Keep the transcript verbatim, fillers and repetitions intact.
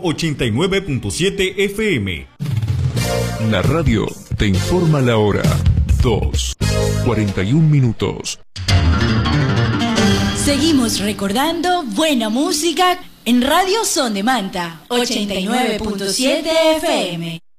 ochenta y nueve punto siete F M. La radio te informa la hora. dos, cuarenta y un minutos. Seguimos recordando buena música en Radio Son de Manta, ochenta y nueve punto siete F M.